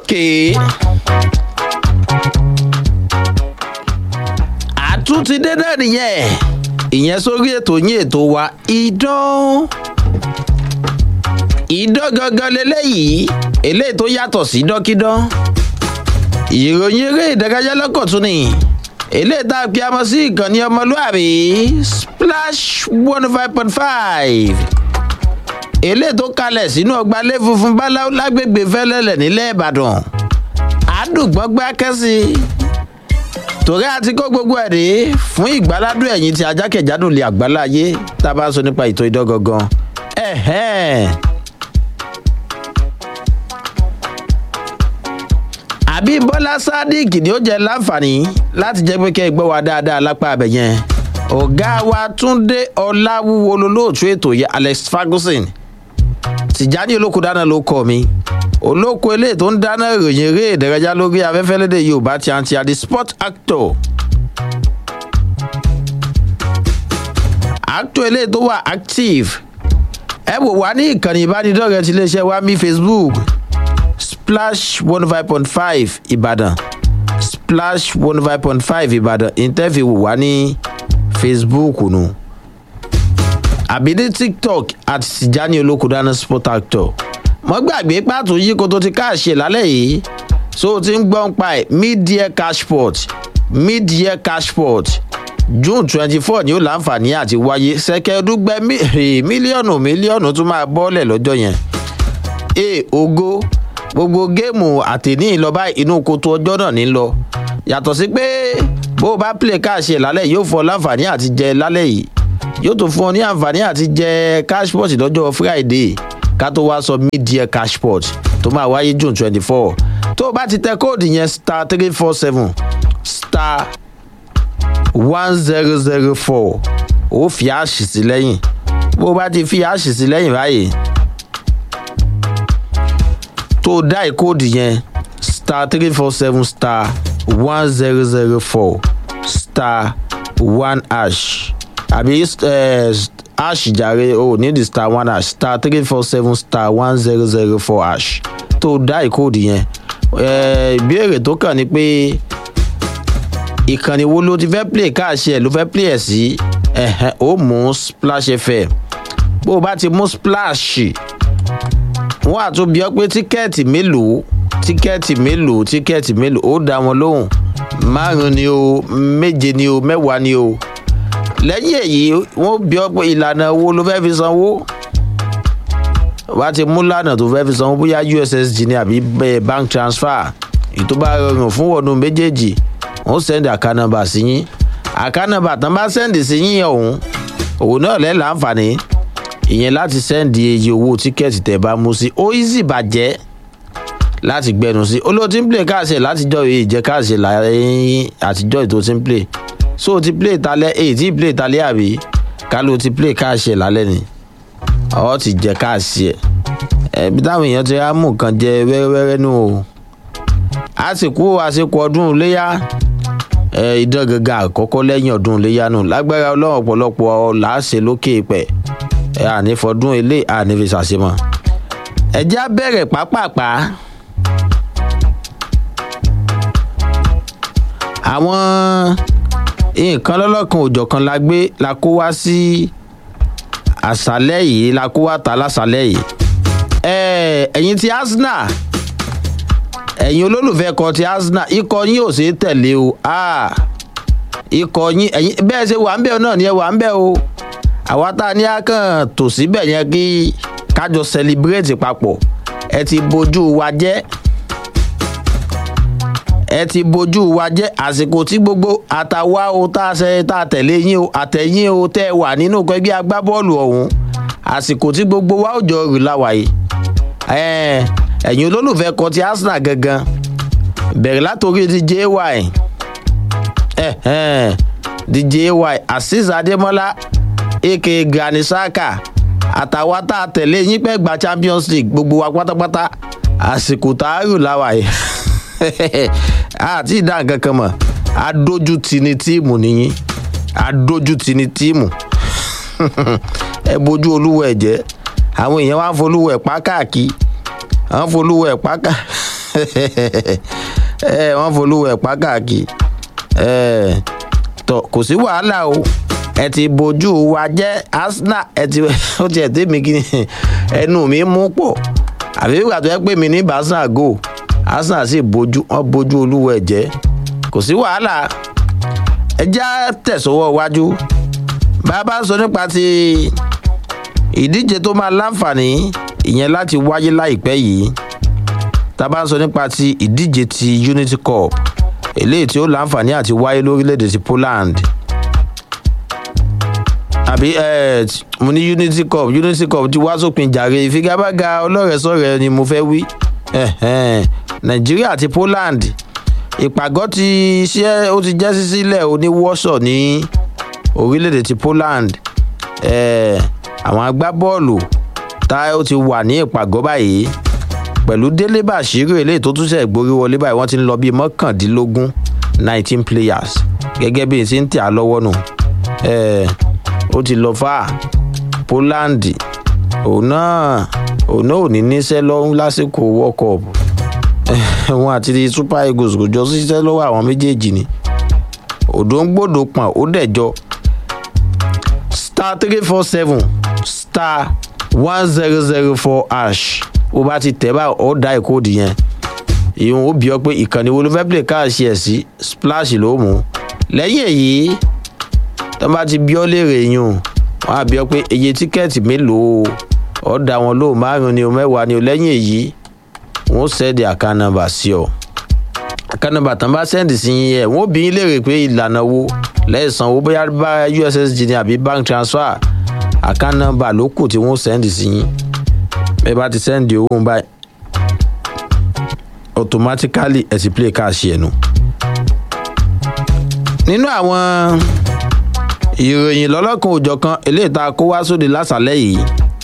Okay. Àtúntí dé náà nìyẹn. Ìyẹn sórí ètò yín ètò wa idán. Idán gangan leléyìí. Eléyìí tó yàtọ̀ sí dọ́kídán. Ìròyìn eré ìdárayá lọ́kọ̀tún ni. Eléyìí tá a fi amọ̀ sí ìkànnì ọmọlúwàbí Splash 105.5. Eléyìí tó kalẹ̀ sínú ọgbà ilé funfun báláú lágbègbè Fẹ́lẹ́lẹ̀ nílẹ̀ Ìbàdàn. Àdùgbọ́gbá kẹ́sì. Torí àti kó gbogbo ẹ̀ dé fún ìgbáládùn ẹ̀yìn tí ajákèjádùn lè àgbáláyé tá a bá sọ nípa ètò idán gangan. Abímbọ́lá Sadiq ni ó jẹ́ láǹfààní láti jẹ́ pé kẹ́ ẹ gbọ́ wa dáadáa lápá abẹ yẹn. Ọ̀gá wa Túndé Ọláwúwo lolóòtú ètò yẹn Alex Ferguson. Tìjání olóko dáná ló kọ mi. Olóko eléyìí tó ń dáná ìròyìn eré ìdárayá lórí afẹ́fẹ́ lédè Yorùbá ti àǹtí àdí sport actor. Actor eléyìí tó wà active. Ẹ wò wá ní ìkànnì ìbánidọ́rẹ̀ẹ́ ti iléeṣẹ́ wa mi Facebook. Splash 105.5 Ìbàdàn. Splash 105.5 Ìbàdàn. Interview wà ní Facebook nù. Àbí ní TikTok àti Tìjání olóko dáná sport actor. Mo gbàgbé pàtó yí kó tó ti káàṣe lálẹ́ yìí. So ti ń gbọ́n pa ẹ̀ mid-year cashport June 24 ni ó láǹfààní àti wáyé. Ṣẹ̀kẹ̀dúgbẹ́ mílíọ̀nù tún máa bọ́ọ̀lẹ̀ lọ́jọ́ yẹn. Ògo gbogbo géèmù àtẹ̀ní ìlọ́ba inú kótó ọjọ́ náà ní lọ. Yàtọ̀ sí pé bó o bá play káàṣe lálẹ́ yóò fọ láǹfààní àti jẹ lálẹ́ yìí. Yóò tún fún ọ ní àǹfààní àti jẹ cashport lọ́jọ́ Friday. Ká tó wá sọ mid-year cashport tó máa wáyé June 24. Tó o bá ti tẹ kóòdù yẹn *347 *1004 ó fi àṣì sí lẹ́yìn. Bó o bá ti fi àṣì sí lẹ́yìn báyìí tó o dá ìkóòdù yẹn *347 *1004 *1# àbí hash jàre o ní di *1# *347 *1004# tó dá ìkóòdù yẹn. Ìbéèrè tó kàn ní pé ìkànnì wo ló ti fẹ́ play káàṣì ẹ̀ ló fẹ́ play ẹ̀ sí. Ó mú Splash FM. Bó o bá ti mú Splash wọ́n á tún bi ọ́ pé tíkẹ́ẹ̀tì mélòó ó dá wọn lóhùn 5 ni o 7 ni o 10 ni o. Lẹ́yìn èyí wọ́n bi ọ́ pé ìlànà wo ló fẹ́ fi sanwó. Wá ti mú lànà tó fẹ́ fi sanwó bóyá USSD ni àbí bank transfer. Ètò bá rọrùn fún wọnú méjèèjì wọ́n send account number sí yín. Account number tán bá send sí yín òun náà lẹ́ láǹfààní ìyẹn láti send iye owó tíkẹ́ẹ̀tì tẹ́ bá mú sí. Ó easy bàjẹ́ láti gbẹnu sí. Olóòtú ń play káàṣẹ látijọ́ yìí jẹ́ káàṣẹ láyé àtijọ́ ètò tí ń play. So ti play talẹ́ tí play talẹ́ àbí ká ló ti play káàṣẹ lálẹ́ ni ọ ti jẹ káàṣẹ. Bí táwọn èèyàn ti rámù kan jẹ wẹ́rẹ́wẹ́rẹ́ nù o. Àsìkò ọdún iléyá idán gangan àkọ́kọ́ lẹ́yìn ọdún iléyá nù lágbára Ọlọ́run ọ̀pọ̀lọpọ̀ làásẹ̀ lókè ìpẹ́. Ànífọdún ilé ànífi ṣàṣemọ́. Ẹ jẹ́ á bẹ̀rẹ̀ pápápá. Àwọn nǹkan lọ́lọ́kan òjọ̀kan la kó wá sí àṣálẹ́ yìí la kó wá ta lásálẹ́ yìí. Ẹ̀yin ti Arsenal ẹ̀yin olólùfẹ́ kan ti Arsenal ikọ̀ yín ò ṣeé tẹ̀lé o. Ikọ̀ yín ẹ̀yin bẹ́ẹ̀ ṣe wà ń bẹ̀ náà ni ẹ wà ń bẹ̀ o. Àwa tá a ní àkàn tò síbẹ̀ yẹn kí kájọ celebrate papọ̀. Ẹ ti bojú wa jẹ́. Àsìkò tí gbogbo àtàwa o tá a tẹ̀lé yín o àtẹ̀yìn o tẹ́ wà nínú ẹgbẹ́ agbábọ́ọ̀lù ọ̀hún. Àsìkò tí gbogbo wa ò jọ rù láwa yìí. Ẹ̀yin olólùfẹ́ kan ti Arsenal gangan bẹ̀rẹ̀ látòrí DJ AY Azeez Adémọ́lá aka Granit Xhaka àtàwa tá a tẹ̀lé yín pẹ́ gba Champions League gbogbo wa pátápátá àsìkò tá a rù láwa yìí. Àti ìdá nǹkan kan mọ̀ adójútì ni tíìmù nìyí ẹ bójú olúwẹ̀ jẹ́ àwọn èèyàn wá ń folúwẹ̀ pa káàkiri àwọn folúwẹ̀ pa ká wọ́n folúwẹ̀ pa káàkiri tọ kò sí wàhálà o ẹ ti bojú wa jẹ́ Arsenal ẹ ti ó tiẹ̀ tèmi kí ẹnu mi mú pọ̀ àbí ìgbà tó yẹ pé mi ní Arsenal go Arsenal sì wọ́n bojú olúwẹ̀ jẹ́ kò sí wàhálà ẹ já tẹ̀sọ́wọ́ wájú bàbá sọ nípa ti ìdíje tó máa láǹfààní ìyẹn láti wáyé láìpẹ́ yìí tá a bá ń sọ nípa ti ìdíje ti Unity Cup eléyìí tí ó láǹfààní àti wáyé lórílẹ̀‐èdè ti Poland àbí mo ní Unity Cup ti wá sópin jàre ìfigagbága ọlọ́rẹ̀ẹ́sọ̀rẹ́ ni mo fẹ́ wí Nàìjíríà àti Poland ìpàgọ́ ti ṣe ó ti jẹ́ sísílẹ̀ oníwọ́sọ̀ ní orílẹ̀‐èdè ti Poland àwọn agbábọ́ọ̀lù tá ó ti wà ní ìpàgọ́ báyìí pẹ̀lú Délé Bàṣírò eléyìí tó tún ṣe gborí wọlé báyìí wọ́n ti ń lọ bíi 19 players gẹ́gẹ́ bí ti ń tẹ̀ á lọ́wọ́ nù ó ti lọ fà Poland òun náà ò ní níṣẹ́ lọ́rùn lásìkò World Cup wọn àti Super Eagles kò jọ ṣiṣẹ́ lọ́wọ́ àwọn méjèèjì ni òdòǹgbòdò pọ̀n ó dẹ̀jọ́ *347 *1004 hash ó bá ti tẹ̀ bá ó dá ìkóòdù yẹn ìhun ó bí ọ pé ìkànnì wo ló fẹ́ play káàṣì ẹ̀ sí splash ló mú lẹ́yìn èyí tó bá ti bí ọ léèrè yùn wọ́n á bí ọ pé iye tíkẹ́ẹ̀tì mélòó ó dá wọn lóò 5 ni o 10 ni o lẹ́yìn èyí wọ́n sẹ́ẹ̀dì account number sí ọ account number tán bá sẹ́ẹ̀dì sí yín ẹ̀ wọ́n bí yín léèrè pé ìlànà wo lẹ́ẹ̀sán owó bóyá bá USSD ni àbí bank transfer account number ló kù tí wọ́n sẹ́ẹ̀dì sí yín bẹ́ẹ̀ bá ti sẹ́ẹ̀dì owó ń báyìí automatically ẹ ti play cash yẹn nù. nínú àwọn ìròyìn lọ́lọ́kan òjọ̀kan eléyìí tá a kó wá sóde lásàlẹ̀ yìí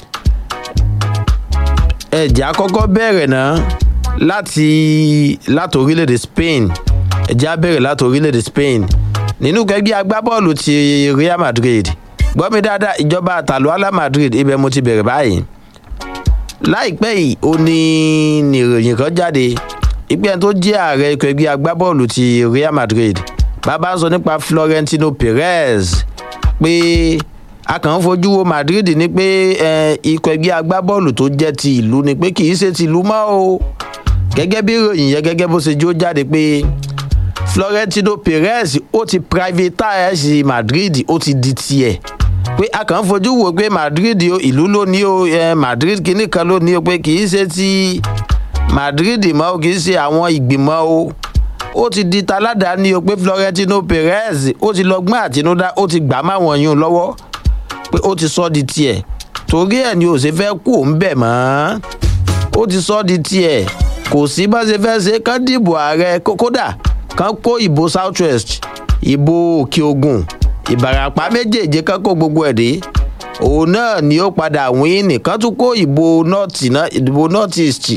ẹ̀jẹ̀ àkọ́kọ́ bẹ̀rẹ̀ náà láti orílẹ̀-èdè Spain ẹ̀jẹ̀ á bẹ̀rẹ̀ láti orílẹ̀-èdè Spain nínú kẹgbẹ́ agbábọ́ọ̀lù ti Real Madrid gbọ́ mi dáadáa ìjọba àtàlù Ala Madrid ibẹ̀ mo ti bẹ̀rẹ̀ báyìí láìpẹ́ yìí ó ní ìròyìn kan jáde ìpẹ́ tó jẹ́ ààrẹ ikọ̀ ẹgbẹ́ agbábọ́ọ̀lù ti Real Madrid bàbá ń sọ nípa Florentino Perez pé a kàn ń fojú wo Madrid ní pé ikọ̀ ẹgbẹ́ agbábọ́ọ̀lù tó jẹ́ ti ìlú ni pé kì í ṣe ti ìlú mọ́ o gẹ́gẹ́ bí ìròyìn yẹn gẹ́gẹ́ bó ṣe jó jáde pé Florentino Perez ó ti privatize Madrid ó ti di tiẹ̀ pé a kàn ń fojú wo pé Madrid ìlú ló ní o Madrid kìíní kan ló ní o pé kì í ṣe ti Madrid mọ́ o kì í ṣe àwọn ìgbìmọ̀ o ó ti di taládàáni o pé Florentino Perez ó ti lọ́gbọ́n àtinúdá ó ti gbà máwọn yún lọ́wọ́ pé ó ti sọ di tiẹ̀ torí ẹ̀ ni ò ṣe fẹ́ kú òun bẹ̀ mọ́ ó ti sọ di tiẹ̀ kò sí bá ṣe fẹ́ ṣe kán dìbò ààrẹ kódà kán kó ìbò South West ìbò Òkè Ògùn Ìbàràpá méjèèjì kan kó gbogbo ẹ̀ dé òun náà ni ó padà wín nìkan tún kó ìbò North East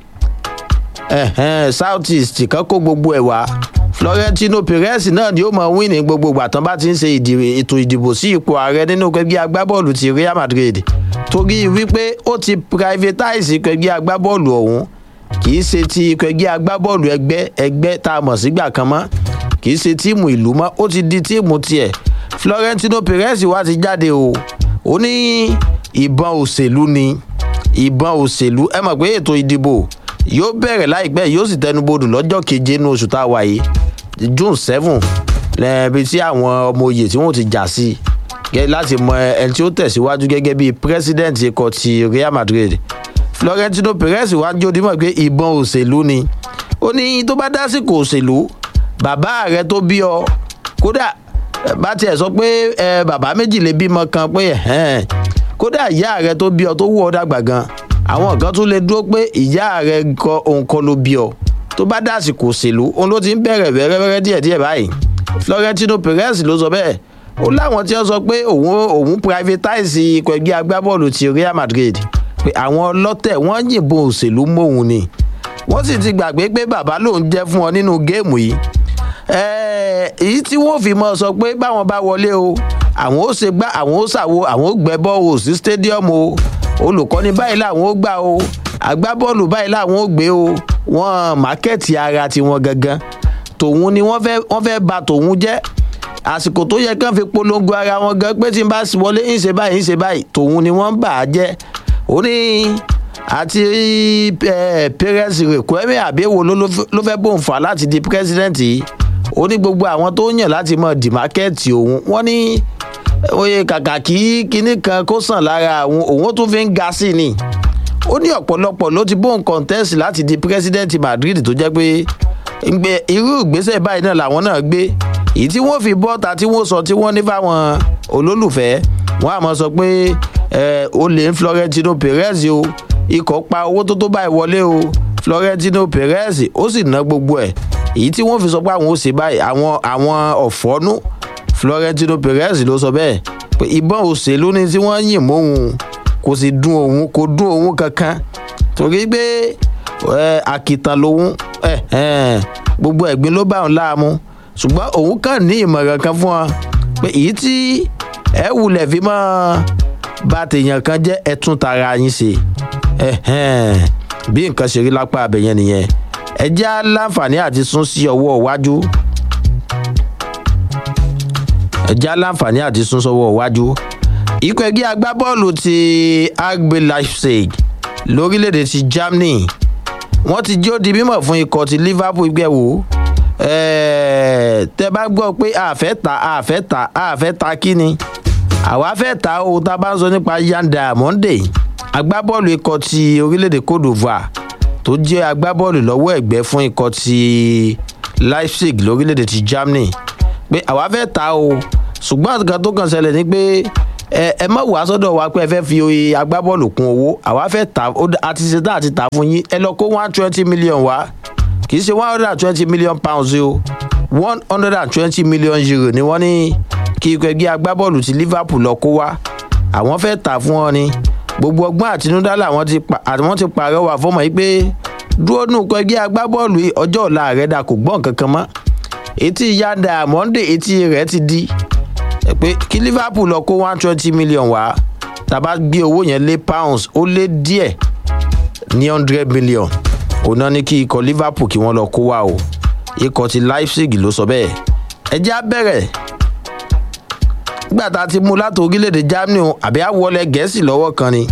South East kan kó gbogbo ẹ̀ wá Florentino Perez náà ni ó mọ wín ní gbogbo ìgbà tán bá ti ń ṣe ètò ìdìbò sí ipò ààrẹ nínú ẹgbẹ́ agbábọ́ọ̀lù ti Real Madrid torí wípé ó ti privatize ẹgbẹ́ agbábọ́ọ̀lù ọ̀hún kì í ṣe ti ẹgbẹ́ agbábọ́ọ̀lù ẹgbẹ́ tá a mọ̀ sígbà kan mọ́ kì í ṣe tíìmù ìlú mọ́ ó ti di tíìmù tiẹ̀ Florentino Perez wá ti jáde o ó ní ìbọn òṣèlú ni ìbọn òṣèlú ẹ mọ̀ pé ètò ìdìbò yóò bẹ̀rẹ̀ láìpẹ́ yóò sì tẹnubodò lọ́jọ́ 7 ní oṣù tá a wà yìí June 7 lẹ́ẹ̀bi tí àwọn ọmọ oyè tí wọ́n ti jà sí láti mọ ẹni tí ó tẹ̀síwájú gẹ́gẹ́ bí president ikọ̀ ti Real Madrid Florentino Perez wá jó dímọ̀ pé ìbọn òṣèlú ni ó ní tó bá dásìkò òṣèlú bàbá rẹ tó bí ọ kódà bá tiẹ̀ sọ pé bàbá méjì lè bímọ kan pé kódà ìyá rẹ tó bí ọ tó wù ọ dàgbà gan àwọn kan tún lè dúró pé ìyá rẹ òun kọ́ ló bí ọ tó bá dásìkò òṣèlú òun ló ti ń bẹ̀rẹ̀ wẹ́rẹ́wẹ́rẹ́ díẹ̀díẹ̀ báyìí Florentino Perez ló sọ bẹ́ẹ̀ ó láwọn tí wọ́n sọ pé òun privatize ikọ̀ ẹgbẹ́ agbábọ́ọ̀lù ti Real Madrid pé àwọn ọlọ́tẹ̀ wọ́n yìnbọn òṣèlú mọ́hun ni wọ́n sì ti gbàgbé pé bàbá lòun jẹ́ fún ọ nínú géèmù yìí èyí tí wọ́n fi mọ́ sọ pé báwọn bá wọlé o àwọn ó ṣe gbá àwọn ó ṣàwo àwọn ó gbẹ́ bọ́ọ̀lù sí stadium o olùkọ́ni báyìí làwọn ó gbà o agbábọ́ọ̀lù báyìí làwọn ó gbé o wọ́n mákẹ́ẹ̀tì ara tiwọn gangan tòun ni wọ́n fẹ́ bà tòun jẹ́ àsìkò tó yẹ kán fi polongo ara wọn gan pé tí n bá wọlé ń ṣe báyìí tòun ni wọ́n bà á jẹ́ ó ní àti Perez Kwame àbẹ̀wò ló fẹ́ bóun fà láti di president yìí ó ní gbogbo àwọn tó yàn láti mọ dìmákẹ́ẹ̀tì òun wọ́n ní oye kàkà kí kinní kan kó sàn lára òun tún fi ń ga sí ni ó ní ọ̀pọ̀lọpọ̀ ló ti bóun contest láti di president Madrid tó jẹ́ pé irú ìgbésẹ̀ báyìí náà làwọn náà gbé èyí tí wọ́n fi bọ́ta tí wọ́n sọ tí wọ́n ní fáwọn olólùfẹ́ wọ́n á mọ̀ sọ pé ó lè ń Florentino Perez o ikọ̀ pa owó tó báyìí wọlé o Florentino Perez ó sì ná gbogbo ẹ̀ èyí tí wọ́n fi sọ pé àwọn ò ṣe báyìí àwọn ọ̀fọ́nú Florentino Perez ló sọ bẹ́ẹ̀ pé ìbọn òṣèlú ni tí wọ́n yìn mọ́ òun kò sì dùn òun kankan torí pé àkìtàn lòun gbogbo ẹ̀gbin ló bá òun láàmú ṣùgbọ́n òun kàn ní ìmọ̀ràn kan fún wọn pé èyí tí ẹ wulẹ̀ fi mọ́ bá tèèyàn kan jẹ́ ẹ tún tara yín ṣe bí nǹkan ṣe rí lápá abẹ̀yẹn nìyẹn ẹ já láǹfààní àti sún sí ọwọ́ iwájú ikọ̀ ẹgbẹ́ agbábọ́ọ̀lù ti RB Leipzig lórílẹ̀‐èdè ti Germany wọ́n ti jí ó di mímọ̀ fún ikọ̀ ti Liverpool gbẹ̀wò tẹ́ bá gbọ́ pé àfẹ́ ta kí ni àwa fẹ́ ta o tá a bá ń sọ nípa Yan Diamond agbábọ́ọ̀lù ikọ̀ ti orílẹ̀‐èdè Côte d'Ivoire tó jẹ́ agbábọ́ọ̀lù lọ́wọ́ ẹ̀gbẹ́ fún ikọ̀ ti Leipzig lórílẹ̀‐èdè ti Germany pé àwa fẹ́ ta o ṣùgbọ́n nǹkan tó kàn ṣẹlẹ̀ ni pé ẹ má wàá sọ́dọ̀ wa pé ẹ fẹ́ fi oyè agbábọ́ọ̀lù kún owó àwa fẹ́ ta àti ṣetán àti ta fún yín ẹ lọ kó 120 million wá kì í ṣe 120 million pounds o 120 million euro ni wọ́n ní kí ikọ̀ ẹgbẹ́ agbábọ́ọ̀lù ti Liverpool lọ kó wá àwọn fẹ́ ta fún wọn ni gbogbo ọgbọ́n àtinúdá làwọn ti pàrọwà fọmọ yìí pé dúró nù ikọ̀ ẹgbẹ́ agbábọ́ọ̀lù ọjọ́ ọ̀la rẹ̀ dà kò gbọ́n kankan mọ́ etí Yan Diamond etí rẹ̀ ti di pé kí Liverpool lọ kó 120 million wá tàbá gbé owó yẹn lé pounds ó lé díẹ̀ ní 100 million òun náà ní kí ikọ̀ Liverpool kí wọ́n lọ kó wá o ikọ̀ ti Leipzig ló sọ bẹ́ẹ̀ ẹ jẹ́ á bẹ̀rẹ̀ nígbà tá a ti mú láti orílẹ̀-èdè Germany o àbí àwọlẹ̀ Gẹ̀ẹ́sì lọ́wọ́ kan ni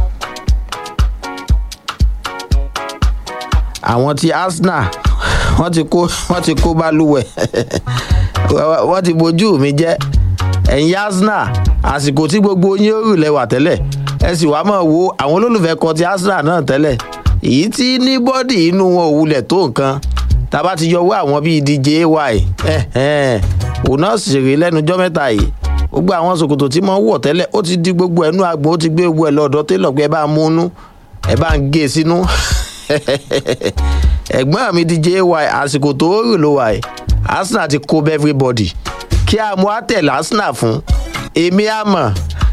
àwọn ti Arsenal wọ́n ti kó balùwẹ̀ wọ́n ti bojú mi jẹ́ ẹ̀yin Arsenal àsìkò tí gbogbo yín ó rù lẹ́wà tẹ́lẹ̀ ẹ sì wá máa wo àwọn olólùfẹ́ kan ti Arsenal náà tẹ́lẹ̀ èyí tí ní bọ́dì inú wọn ò wulẹ̀ tó nǹkan tá a bá ti yọwọ́ àwọn bíi DJ AY òun náà sì rí lẹ́nujọ́ mẹ́ta yìí gbogbo àwọn ṣòkòtò tí mo ń wọ̀ tẹ́lẹ̀ ó ti di gbogbo ẹnu agbọ̀n ó ti gbé gbogbo ẹ̀ lọ́dọ̀ télọ̀ pé ẹ bá mú inú ẹ bá ń gé sínú ẹ̀gbọ́n mi DJ AY àsìkò tó rù ló wà ẹ̀ Arsenal ti kó everybody kí a mú àtẹ̀lé Arsenal fún èmi àmọ̀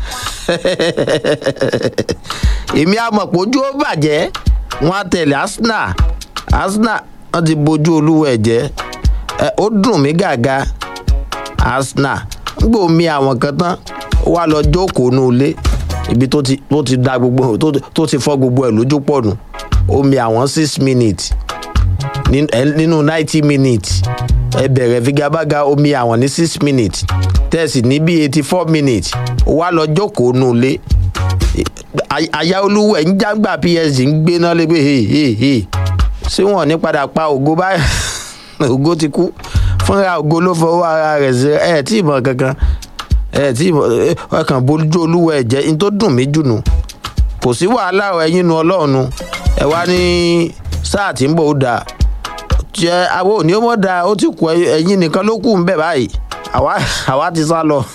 pójú ó bàjẹ́ wọn àtẹ̀lé Arsenal wọn ti bójú olúwẹ̀ jẹ́ ó dùn mí gàga Arsenal gbò mí àwọn kan tán ó wá lọ jókòó nù ilé ibi tó ti da gbogbo tó ti fọ́ gbogbo ẹ̀ lójú pọ̀ nù ó mi àwọn 6 minutes nínú 90 minutes ẹ bẹ̀rẹ̀ figagbága ó mi àwọn ní 6 minutes tẹ̀sí ní bí 84 minutes ó wá lọ jókòó nù ilé àyà olúwẹ̀ ń jágbà PSG ń gbéná lé pé ṣé wọn ní padà pa ògo báyìí ògo ti kú fúnra ògo ló fọwọ́ ara rẹ̀ ṣe ẹ̀ tí ìmọ̀ kankan ẹ̀ tí ìmọ̀ ọkàn bójú olúwẹ̀ jẹ́ in tó dùn mí jù nù kò sí wàhálà ẹ̀yin nu ọlọ́run ẹ̀ wá ní sáà tí ń bọ̀ ó dáa jẹ́ àwọn òní ó mọ̀ dáa ó ti kú ẹ̀yin nìkan ló kù ń bẹ̀ báyìí àwa ti sá lọ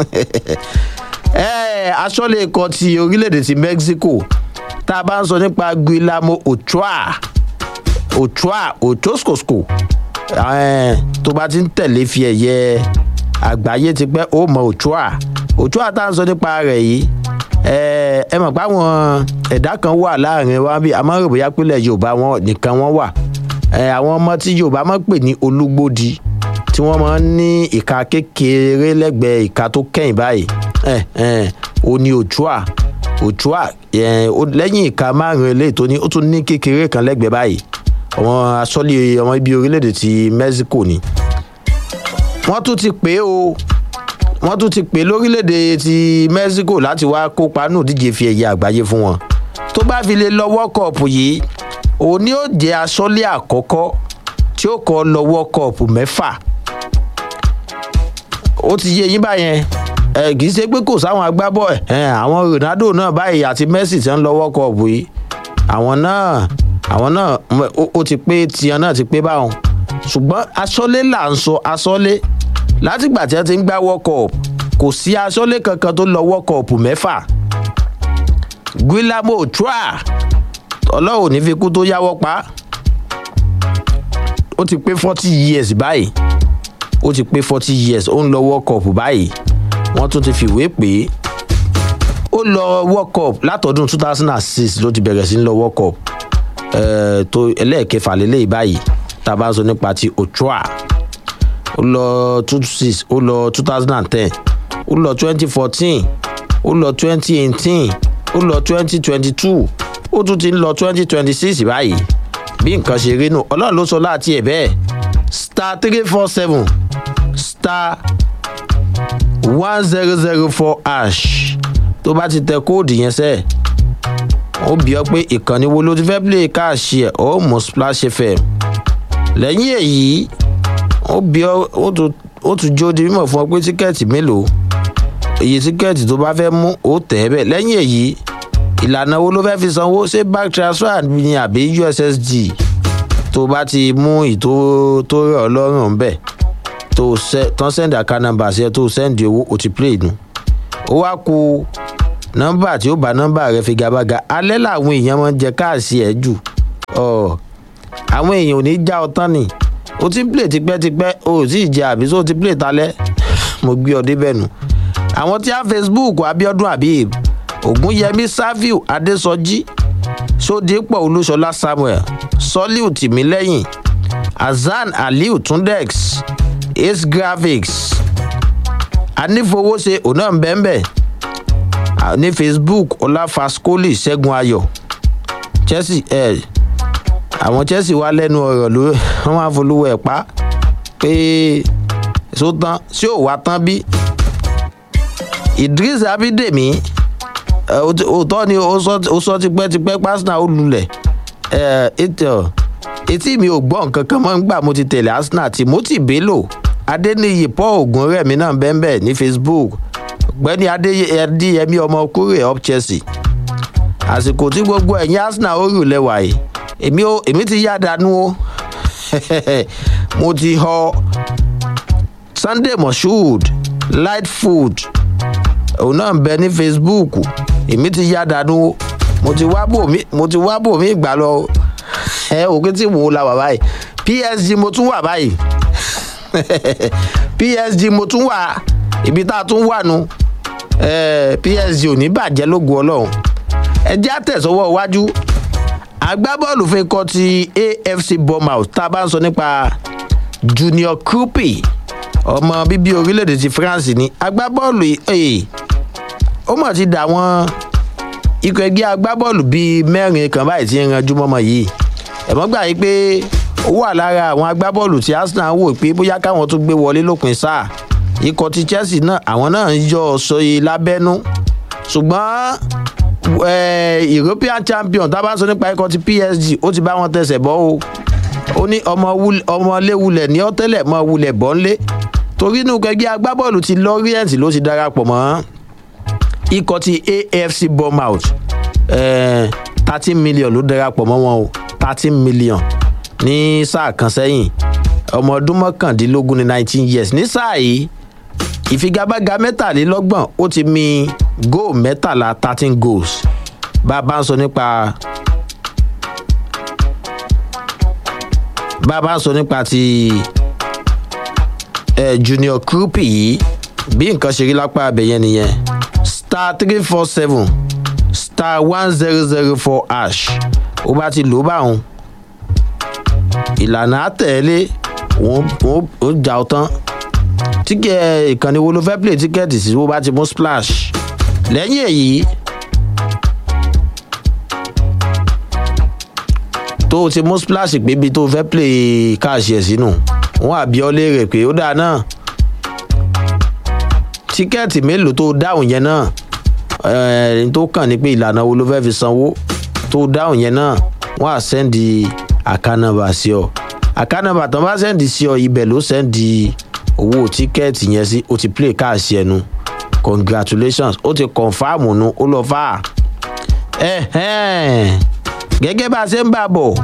aṣọ́lé ikọ̀ ti orílẹ̀-èdè ti Mexico tá a bá ń sọ nípa Guillermo Ochoa tó bá ti ń tẹ̀lé fi ẹ̀yẹ àgbáyé ti pẹ́ ó mọ Ochoa tá a ń sọ nípa rẹ̀ yìí ẹ mọ̀ pé àwọn ẹ̀dá kan wà láàrin wa bí a máa ń rò bóyá pínlẹ̀ Yorùbá wọn nìkan wọ́n wà àwọn ọmọ tí Yorùbá máa ń pè ní olúgbòdì tí wọ́n máa ń ní ìka kékeré lẹ́gbẹ̀ẹ́ ìka tó kẹ́yìn báyìí ó ní Ochoa lẹ́yìn ìka márùn-ún eléyìí tó ní ó tún ní kékeré kan lẹ́gbẹ̀ẹ́ báyìí àwọn aṣọ́lé ọmọ ibi orílẹ̀-èdè ti Mexico ni wọ́n tún ti pè o wọ́n tún ti pè lórílẹ̀-èdè ti Mexico láti wá kópa nù díje fi ẹ̀yẹ àgbáyé fún wọn tó bá fi lè lọ World Cup yìí òun ni ó jẹ́ aṣọ́lé àkọ́kọ́ tí ó kọ́ lọ World Cup 6 ó ti yé yín báyẹn kì í ṣe pé kò sáwọn agbábọ̀ àwọn Ronaldo náà báyìí àti Messi tí ń lọ World Cup yìí àwọn náà ó ti pé tiẹ̀ náà ti pé báwọn ṣùgbọ́n aṣọ́lé là ń sọ aṣọ́lé látìgbà tí wọ́n ti ń gbá World Cup kò sí aṣọ́lé kankan tó lọ World Cup 6 Guillermo Ochoa ọlọ́run ní fi kú tó yáwọ́ pa ó ti pé 40 years báyìí ó ti pé 40 years ó ń lọ World Cup báyìí wọ́n tún ti fìwé pé ó lọ World Cup látọdún 2006 ló ti bẹ̀rẹ̀ sí ń lọ World Cup tó ẹlẹ́ẹ̀kẹfà lélẹ́yìí báyìí tá a bá sọ nípa ti Ochoa ó lọ 2006 ó lọ 2010 ó lọ 2014 ó lọ 2018 ó lọ 2022 ó tún ti ń lọ 2026 báyìí bí nǹkan ṣe rí nù ọlọ́run ló sọ láti ẹ̀ bẹ́ẹ̀ *347 *1004# tó bá ti tẹ kóòdù yẹn sẹ́ẹ̀ ó bí ọ pé ìkànnì wo ló ti fẹ́ play káàṣì ẹ̀ ó mú Splash FM lẹ́yìn èyí ó bí ọ ó tún jó di mímọ̀ fún ọ pé tíkẹ́ẹ̀tì mélòó èyí tíkẹ́ẹ̀tì tó bá fẹ́ mú ó tẹ̀ ẹ́ bẹ́ẹ̀ lẹ́yìn èyí ìlànà wo ló fẹ́ fi sanwó ṣé bank transfer ni àbí USSD tó bá ti mú ìtò tó rọ̀ lọ́rùn ń bẹ̀ tó tán send account number sí ẹ tó send owó ó ti play nù ó wá ku nọ́mbà tí ó bá nọ́mbà rẹ fi gabaga alẹ́ làwọn èèyàn máa ń jẹ káàsì ẹ̀ jù àwọn èèyàn ò ní já ọ tán ni ó ti play tipẹ́tipẹ́ ó sì jẹ àbí tó ti play talẹ́ mo gbé ọ débẹ̀ nù àwọn tí á Facebook Abíọ́dún Habib Ògúnyẹmí Saviu Adésọjí Sódípọ̀ Olúṣọlá Samuel Soliu Tìmílẹ́yìn Hasan Aliu Tundex Ace Graphics anífowóṣe ọ̀nà mbẹ́mbẹ́ ní Facebook Ọláfàskólì Ṣẹ́gun Ayọ̀ Chelsea àwọn Chelsea wà lẹ́nu ọ̀rọ̀ ló wọ́n máa folúwọ̀ ẹ̀ pa pé sótán sí ò wá tán bí Idris Abidemi òótọ́ ni ó sọ tipẹ́tipẹ́ pásínà ó lulẹ̀ etí mi ò gbọ́ nǹkan kan mọ́ ń gbà mo ti tẹ̀lé Arsenal Timothy Bello Adéníyì Paul Ògúnrẹ̀mí náà bẹ́ẹ̀ ní Facebook ọ̀gbẹ́ni Adéyẹmí ọmọ kúrè up Chelsea àsìkò tí gbogbo ẹ̀yìn Arsenal ó rù lẹ́wà yìí èmi ti yá dànù o mo ti họ Sunday Moshood Lightfoot òun náà ń bẹ ní Facebook èmi ti yá dànù o mo ti wá bò mí gbà lọ òkè tí mo la wà báyìí PSG mo tún wà báyìí PSG mo tún wà ibi tá a tún wà nù PSG ò ní bàjẹ́ lógo Ọlọ́run ẹ jẹ́ àtẹ̀sọ́wọ́ iwájú agbábọ́ọ̀lù fẹ́ kọ́ ti AFC Bournemouth tá a bá ń sọ nípa Junior Krupi ọmọ bíbí orílẹ̀-èdè ti France ní agbábọ́ọ̀lù ó mọ̀ ti dà wọ́n ikọ̀ ẹgbẹ́ agbábọ́ọ̀lù bíi mẹ́rin kan báyìí tí ń ranjú mọ́mọ́ yìí ẹ̀mọ́ gbà yí pé ó wà lára àwọn agbábọ́ọ̀lù tí Arsenal wò pé bóyá káwọn tó gbé wọlé lópin sáà ikọ̀ ti Chelsea náà àwọn náà ń yọ sọyè lábẹ́nú ṣùgbọ́n European champion tá a bá ń sọ nípa ikọ̀ ti PSG ó ti bá wọn tẹsẹ̀ bọ́ o ó ní ọmọléwulẹ̀ ní ọ́tẹ́lẹ̀ mọ́ wulẹ̀ bọ́ ńlé torí inú kẹgbẹ́ agbábọ́ọ̀lù ti Lorient ló ti darapọ̀ mọ́ ikọ̀ ti AFC Bournemouth 13 million ló darapọ̀ mọ́ wọn o 13 million ní sáà kan sẹ́yìn ọmọ ọdún mọ́kàndínlógún ní 19 years ní sáà yìí ìfigagbága 23 ó ti mi góò 13 goals bá a bá ń sọ nípa ti Junior Krupi yìí bí nǹkan ṣe rí lápá abẹ́yẹn nìyẹn *347 *1004# ó bá ti lò ó báwọn ìlànà àtẹ̀lé ó jà ọ́ tán ìkànnì wo ló fẹ́ play tíkẹ́ẹ̀tì sí ó bá ti mú Splash lẹ́yìn èyí tó ti mú splash pé ibi tó fẹ́ play káàṣì ẹ̀ sínú wọ́n àbí ọ léèrè pé ó dáa náà tíkẹ́ẹ̀tì mélòó tó dáhùn yẹn náà tó kàn ní pé ìlànà wo ló fẹ́ fi sanwó tó dáhùn yẹn náà wọ́n á sẹ́ndì àkànnàbà sí ọ àkànnàbà tán bá sẹ́ndì sí ọ ibẹ̀ ló sẹ́ndì owó tíkẹ́ẹ̀tì yẹn sí o ti play káàṣì ẹnu congratulations ó ti confam nu ó lọ fà á gẹ́gẹ́ bá a ṣe ń bà bọ̀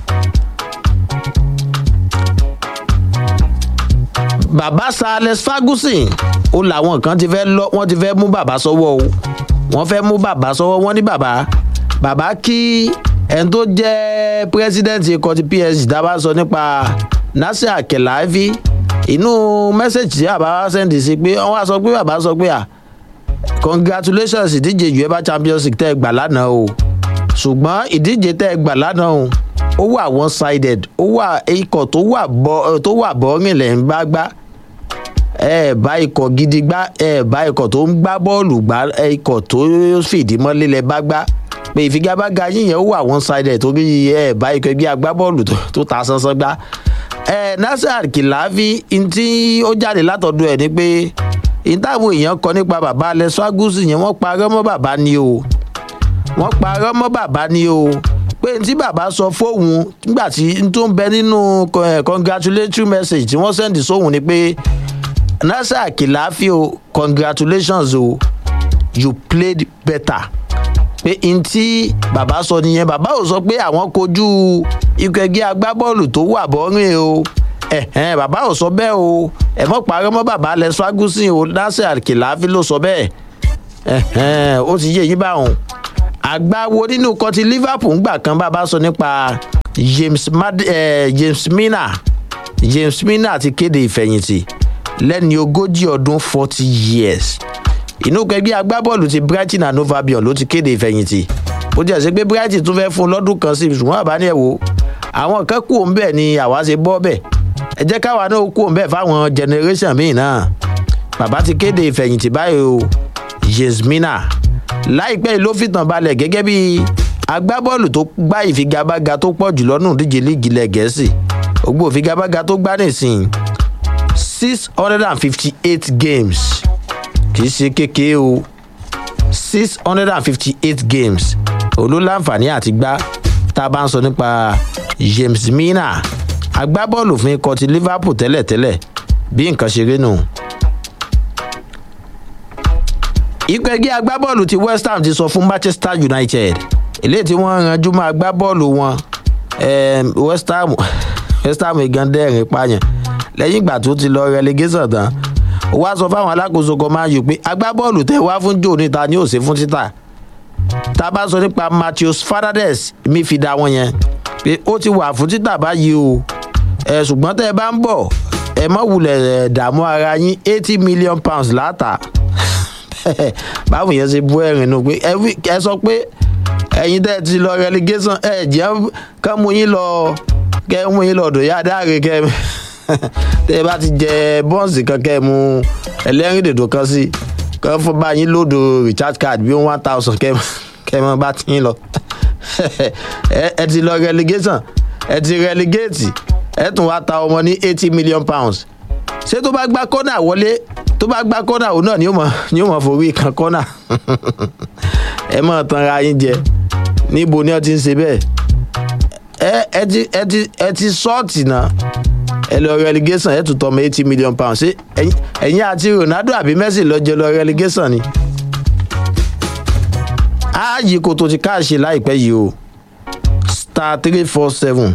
bàbá Sir Alex Ferguson ó làwọn kan ti fẹ́ lọ wọ́n ti fẹ́ mú bàbá sọ́wọ́ o wọ́n fẹ́ mú bàbá sọ́wọ́ wọ́n ní bàbá kí ẹni tó jẹ́ president ikọ̀ ti PSG dábàá sọ nípa Nasser Al-Khelaifi inú mẹ́sẹ̀jì tí bàbá wa sẹ́ndì sí pé wọ́n wá sọ pé bàbá sọ pé congratulations ìdíje UEFA Champions League tẹ́ ẹ gbà lánàá o ṣùgbọ́n ìdíje tẹ́ ẹ gbà lánàá o ó wà one sided ó wà ikọ̀ tó wà bọ́ọ̀rìn lẹ̀ ń gbá bá ikọ̀ gidi gbá bá ikọ̀ tó ń gbá bọ́ọ̀lù gbá ikọ̀ tó fìdí mọ́lé lẹ̀ bá gbá pé ìfigagbága yíyan ó wà one sided torí bá ikọ̀ ẹgbẹ́ agbábọ́ọ̀lù tó ta sánsán gbá Nasser Al-Khelaifi tí ó jáde látọ̀dọ̀ ẹ̀ ni pé ìtàwọn èèyàn kọ nípa bàbá Alex Ferguson yẹn wọ́n parọ́ mọ́ bàbá ni o wọ́n parọ́ mọ́ bàbá ni o pé tí bàbá sọ fóun nígbà tí n tó ń bẹ nínú congratulatory message tí wọ́n sẹ́ndì sóhun ni pé Nasser Al-Khelaifi o congratulations o you played better pé n tí bàbá sọ nìyẹn bàbá ò sọ pé àwọn kojú ikọ̀ ẹgbẹ́ agbábọ́ọ̀lù tó wà bọ́rin o bàbá ò sọ bẹ́ẹ̀ o ẹ mọ̀ parọ́ mọ́ bàbá Alex Ferguson o Nasser Al-Khelaifi ló sọ bẹ́ẹ̀ ó ti yé yí báwọn àgbáwo nínú kan ti Liverpool ńgbà kan bàbá sọ nípa James Milner ti kéde ìfẹ̀yìntì lẹ́ni ogójì ọdún 40 years inú kẹgbẹ́ agbábọ́ọ̀lù ti Brighton and Hove Albion ló ti kéde ìfẹ̀yìntì ó jẹ́ sí pé Brighton tún fẹ́ fún lọ́dún kan sí ṣùgbọ́n àbá ní ẹ̀wò àwọn kan kú òun bẹ́ẹ̀ ni àwa ṣe bọ́ bẹ́ẹ̀ ẹ jẹ́ káwa náà kú òun bẹ́ẹ̀ fáwọn generation míì náà bàbá ti kéde ìfẹ̀yìntì báyìí o James Milner láìpẹ́ ló fìtàn balẹ̀ gẹ́gẹ́ bí agbábọ́ọ̀lù tó gbá ìfigagbága tó pọ̀ jù lọ́nù díje líìgì ilẹ̀ Gẹ̀ẹ́sì ògbó ìfigagbága tó gbá nìsín 658 games kì í ṣe kékeré o 658 games olóláǹfààní àti gbá tá a bá ń sọ nípa James Milner agbábọ́ọ̀lù fún ikọ̀ ti Liverpool tẹ́lẹ̀tẹ́lẹ̀ bí nǹkan ṣe rí nù. ikọ̀ ẹgbẹ́ agbábọ́ọ̀lù ti West Ham ti sọ fún Manchester United eléyìí tí wọ́n ranjú mọ́ agbábọ́ọ̀lù wọn West Ham igandẹ́rìn pààyàn lẹ́yìn ìgbà tó ti lọ relegation tán ó wá sọ fáwọn alákòóso kan máa yù pé agbábọ́ọ̀lù tẹ́ wá fún jò níta ni ó ṣe fún títà tá a bá sọ nípa Matheus Fernandes mífìdá wọn yẹn pé ó ti wà fún títà báyìí o ṣùgbọ́n tẹ́ ẹ bá ń bọ̀ ẹ má wulẹ̀ dààmú ara yín £80 million láàtà báwo yẹn ṣe bú ẹ̀rìn nù pé ẹ sọ pé ẹ̀yin tẹ́ ẹ ti lọ relegation ẹ jẹ́ kán mú yín lọ ọ̀dọ̀ yá dáre kẹ́ tẹ́ ẹ bá ti jẹ bọ́ǹsì kan kẹ́ ẹ mú ẹlẹ́rìndòdò kan sí kán fún bá yín lódò recharge card bí 1000 kẹ́ ẹ mọ́ bá ti yín lọ ẹ ti lọ relegation ẹ ti relegate ẹ tún wá ta ọmọ ní £80 million ṣé tó bá gbá kọ́nà wọlé tó bá gbá kọ́nà òun náà ni ó mọ̀ forí kan kọ́nà ẹ mọ̀ tanra yín jẹ níbo ni wọ́n ti ń ṣe bẹ́ẹ̀ ẹ ti sọ́ọ̀tì náà ẹ lọ relegation ẹ tún tọmọ £80 million ṣé ẹ̀yin àti Ronaldo àbí Messi lọ́jọ́ lọ relegation ni ààyè kò tó ti káàṣe láìpẹ́ yìí o *347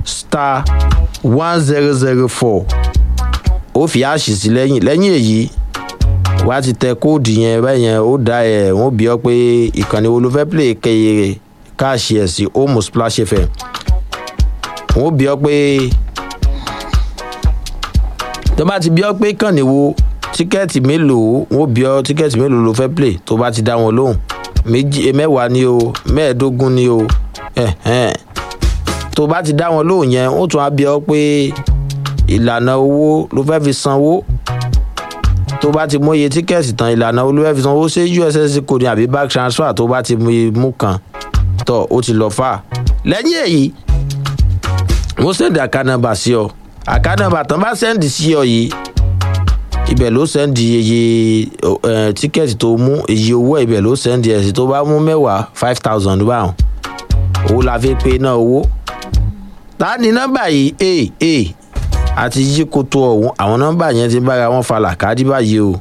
*1004 ó fi àṣì sí lẹ́yìn èyí wá ti tẹ kóòdù yẹn bẹ́yẹn ó dá ẹ̀ wọ́n bí ọ pé ìkànnì wo ló fẹ́ play kẹyẹ káàṣì ẹ̀ sí Home Splash FM wọ́n bí ọ pé tó bá ti bí ọ pé ìkànnì wo tíkẹ́ẹ̀tì mélòó wọ́n bí ọ tíkẹ́ẹ̀tì mélòó ló fẹ́ play tó bá ti dá wọn lóhùn mẹ́wàá ni o 15 ni o tó bá ti dá wọn lóhùn yẹn ó tún á bí ọ pé ìlànà owó ló fẹ́ fi sanwó tó bá ti mú iye tíkẹ́ẹ̀tì tán ìlànà owó ló fẹ́ fi sanwó ṣé USSD code àbí bank transfer tó bá ti mú kan tó ó ti lọ fà lẹ́yìn èyí wọ́n sẹ́ndì àkànnàbà sí ọ àkànnàbà tán bá sẹ́ndì sí ọ yìí ibẹ̀ ló sẹ́ndì iye tíkẹ́ẹ̀tì tó mú iye owó ibẹ̀ ló sẹ́ndì ẹ̀ sí tó bá mú mẹ́wàá 5,000 báwọn owó la fi pe náà owó ta ni nọ́mbà yìí àti yí koto ọ̀hún àwọn nọ́mbà yẹn ti bára wọn fa làkàdí báyìí o.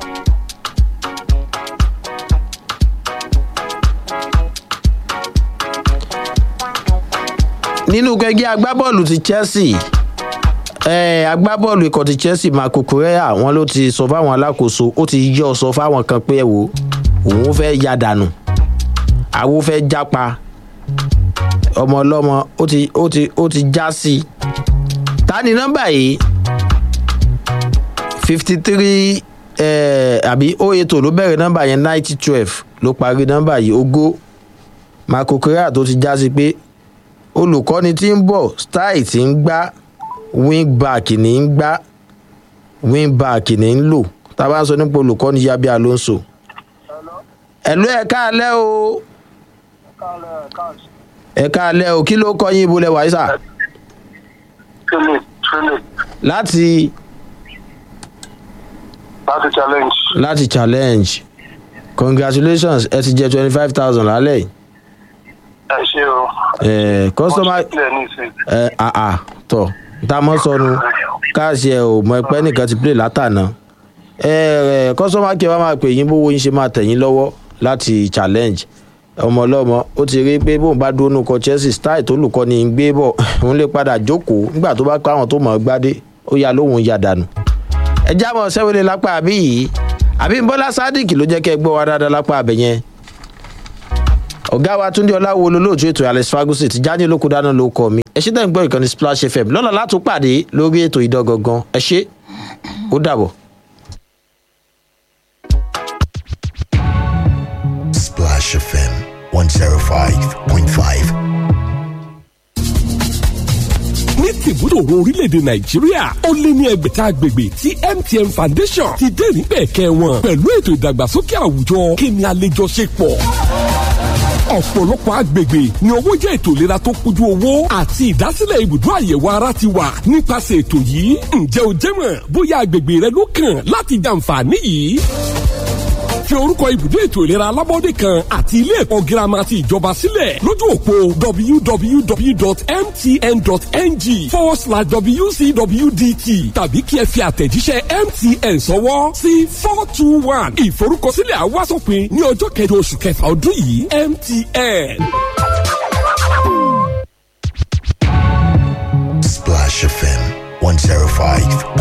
nínú gẹ́gẹ́ agbábọ́ọ̀lù ti Chelsea agbábọ́ọ̀lù ikọ̀ ti Chelsea Marco Correa wọn ló ti sọ fáwọn alákòóso ó ti yọ sọ fáwọn kan pé ẹ wò òun fẹ́ ya dànù àwọn fẹ́ jápa ọmọ ọlọ́mọ ó ti já sí ta ni nọ́mbà yìí 53 àbí 080 ló bẹ̀rẹ̀ nọ́mbà yẹn 9012 ló parí nọ́mbà yìí Ògo Marco Correa tó ti já sí pé olùkọ́ni tí ń bọ̀ style tí ń gbá wingback ní ń gbá wingback ní ń lò tá a bá ń sọ nípa olùkọ́ni Yabi Alonso. ẹ̀lú ẹ̀ka alẹ́ o ẹ̀ka alẹ́ o kí ló kọ́ yín ibo lẹ wà sà. láti challenge congratulations ẹ ti jẹ 25,000 lálẹ́ yìí. ẹ ṣe o. customer tọ tá a mọ sọnù káàsì ẹ ò mọ ẹpẹ nìkan ti play látànà customer care wa máa pè yín bówó yín ṣe máa tẹ̀ yín lọ́wọ́ láti challenge ọmọ ọlọ́mọ ó ti rí pé bóun bá dúró nù kọ Chelsea style tó lùkọ́ ni ń gbé bọ̀ òun lè padà jókòó nígbà tó bá kọ́ àwọn tó mọ̀ ọ́ gbádé ó yà lóhùn ya dànù. ẹ jábọ̀ sẹ́wọ́lẹ̀ lápá àbí yìí àbí Bọ́lá Sadiq ló jẹ́ kẹ́ ẹ gbọ́ wa dáadáa lápá àbẹ̀ yẹn. ọ̀gá wa Túndé Ọláwo olólóòtú ètò Alex Ferguson ti jáde lóko dáná ló kọ mi ẹ ṣe tẹ́ ń gbọ́ ìkànnì Splash FM lọ́nà látún pàdé lórí ètò Idán Gangan ẹ ṣe ó dàbọ̀. Splash FM 105.5. ní tìbúdòrò orílẹ̀-èdè Nàìjíríà ó lé ní ẹgbẹ̀ta agbègbè tí MTN Foundation ti dé níbẹ̀ kẹ́ wọn pẹ̀lú ètò ìdàgbàsókè àwùjọ kí ni àlejò ṣe pọ̀. ọ̀pọ̀lọpọ̀ agbègbè ni owó jẹ́ ètò ìlera tó kújú owó àti ìdásílẹ̀ ibùdó àyẹ̀wò ara ti wà nípasẹ̀ ètò yìí. ǹjẹ́ o jẹ́ mọ̀ bóyá agbègbè rẹ ló kàn láti jàǹfààní yìí? fi orúkọ ibùdó ètò ìlera alábọ́dé kan àti ilé ẹ̀kọ́ girama ti ìjọba sílẹ̀ lójú òpó www.mtn.ng/WCWDT tàbí kí ẹ fi àtẹ̀jíṣẹ́ MTN sọwọ́ sí 421. ìforúkọsílẹ̀ àwásòpin ní ọjọ́ 8 oṣù kẹfà ọdún yìí. MTN. Splash FM 105.5.